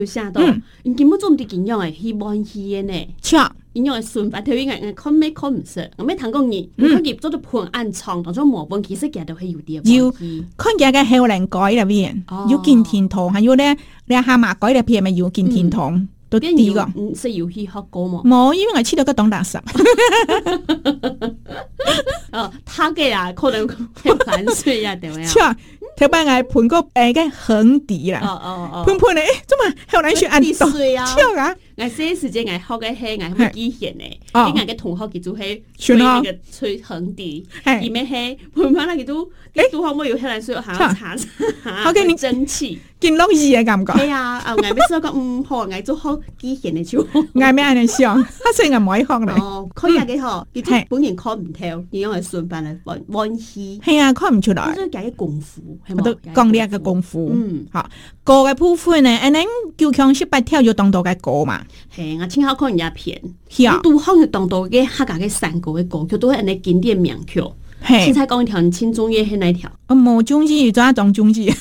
有啥到？因根本做唔得咁樣嘅，希望希嘅呢。 恰， 因為順發條應該看咩看唔識，我咩談講你，佢業做到盤暗藏，當咗模本，其實其實都係有啲有看見嘅後人改入邊，有見天堂，還有咧蛤蟆改入邊咪有見天堂。都啲個， 識遊戲學過嘛？ 冇，因為我黐到個東大十。 他嘅啊，可能係反水啊，點樣？ 錯，條班係盤個嘅橫笛啦。盤咧，做乜後來去按啲水啊？錯啊！ 我寫時間我學嘅係我係機械嘅，啲人嘅同學佢做係吹那個吹橫笛，而咩係盤盤佢都可唔可以後來水行查下佢蒸汽。 見老二嘅感覺。 係啊，我咩時候講唔好，我做好機械嘅就。 我咩安尼想，所以我唔可以學咧。 哦，可以啊，幾好。佢本人看唔透，因為順便嚟溫習。 係啊，看唔出來。 即係講嘅功夫， 我都講呢一個功夫。好，歌嘅部分呢，恁9腔18調就當到嘅歌嘛。 係，我親口看人家片，都好就當到嘅客家嘅山歌嘅歌曲，都係人哋經典名曲。凊彩講一條，青中葉係哪一條？ 冇中字，怎當中字？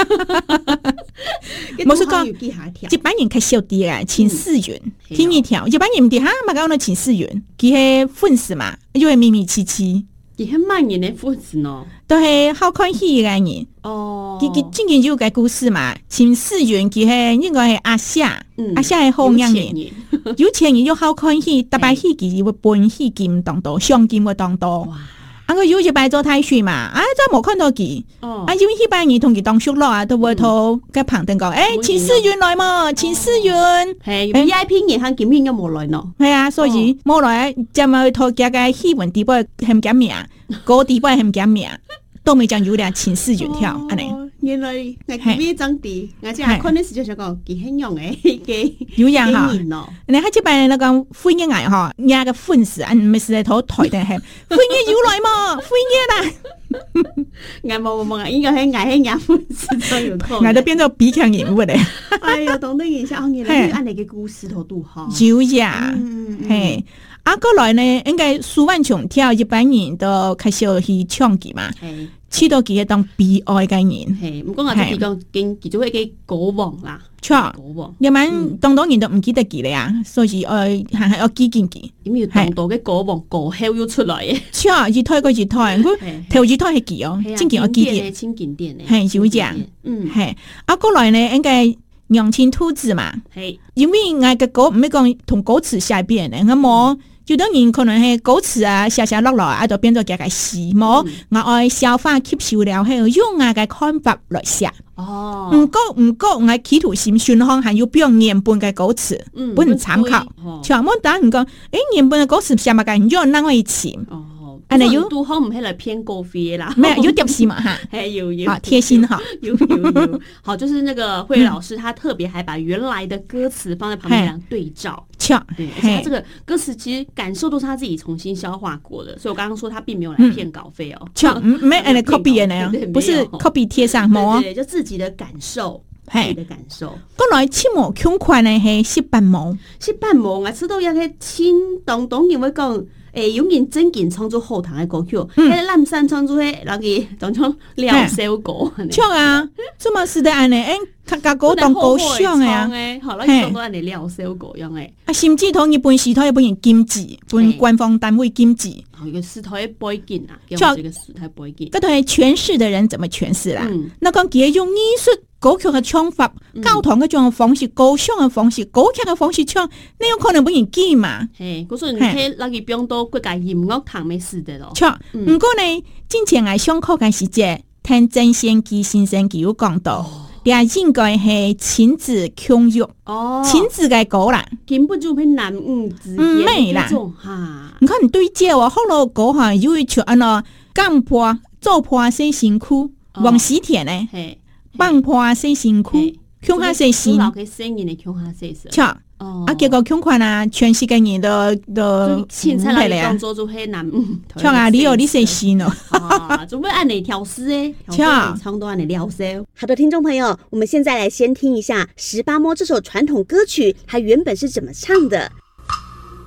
冇說講，一般人較少啲啊，秦思源，聽一條，一般人唔啲哈，嘛講到秦思源，佢係粉絲嘛，因為咪咪黐黐， 佢係乜人嘅粉絲呢？ 都係好看戲嘅人。哦，佢最近有個故事嘛，秦思源佢係應該係阿夏，阿夏係好樣嘅，有錢人又好看戲，特別戲佢會搬戲金當多，上金會當多。啊！佢有一擺做太歲嘛，啊！真冇看到佢，啊！因為呢班人同佢當熟咯啊，都會同佢旁聽講，誒，秦思源來嘛，秦思源， 係 VIP 人行見面都冇來咯， 係啊，所以冇來，就咪同佢嘅戲文地位係唔減名，嗰地位係唔減名，都未將有倆秦思源跳，安尼。 原來我見面爭啲，我真係看啲時就想講幾輕用嘅嘅有樣哈，你喺這邊那個歡迎愛哈，人個粉絲啊，唔係在頭台定係歡迎有來嘛，歡迎啦， 我冇，應該係愛係人粉絲都有講， 我都變做比強人物咧。 哎呀，當得一下，原來按你嘅故事頭都好， 有呀，嘿。啊，過來呢，應該蘇萬瓊跳一般人都開始去唱佢嘛，去到佢當悲哀嘅人。 係，唔講我哋講經叫做一個歌王啦， 錯，歌王。要唔然當人都唔記得佢咧啊，所以係要記緊佢。 點要當到嘅歌王歌後要出來嘅？ 錯，日台個日台，佢頭日台係佢哦，真嘅我記得。 真經典嘅， 係就這樣。係。啊，過來呢，應該娘親兔子嘛，係，因為我嘅歌唔係講同歌詞下邊嘅，我冇。有啲人可能係歌詞啊，寫寫落落啊，就變咗幾個詩冇，我愛消化吸收了後，用我嘅看法來寫。哦，唔過，我企圖心順項係要表原本嘅歌詞，本參考。全部打唔講，原本嘅歌詞寫乜嘅，用哪位詞？啊，你有都好唔係來偏歌飛啦， 沒有貼心嘛哈， 有啊貼心哈， 有，好，就是那個慧老師，他特別還把原來的歌詞放在旁邊對照，對，而且他這個歌詞其實感受都是他自己重新消化過的，所以我剛剛說他並沒有來騙稿費哦， 沒按 copy 嘅，不是 copy 貼上，冇， 對，就自己的感受。係嘅感受。 本來七毛強款呢係18毛 ，18毛我知道有啲青當當然會講，有人真件創作後堂嘅歌曲，喺南山創作嘅那個當中廖小歌， 唱啊，做乜事得安尼？客家歌當歌唱嘅啊， 好啦，唱到安尼廖小歌樣嘅。啊， 甚至同日本時台日本人禁止，本官方單位禁止。 一個時台背景啊，叫這個時台背景。 嗰度係詮釋的人怎麼詮釋啦？那講佢用藝術歌曲嘅唱法，教堂嘅種方式，歌唱嘅方式，歌劇嘅方式唱，你有可能本人記嘛？ 係，嗰時你睇那個變到國家音樂堂沒事的咯。 錯，唔過呢，之前我上課嘅時節，聽曾憲基先生佢有講到。也應該係親子教育，親子嘅歌啦， 根本就係男女之間嗰種哈。 你看你對接我後來歌哈，有一條安那幹破做破洗辛苦，王喜田呢，放破洗辛苦，強下洗辛， 老嘅聲音嚟強下洗洗。 錯，啊結果強款啊，全世界人都現在嚟講做做係男， 錯啊，你有你洗辛咯。 準備按你調絲誒，唱都按你撩聲。好的，聽眾朋友，我們現在來先聽一下《18摸》這首傳統歌曲，它原本是怎麼唱的。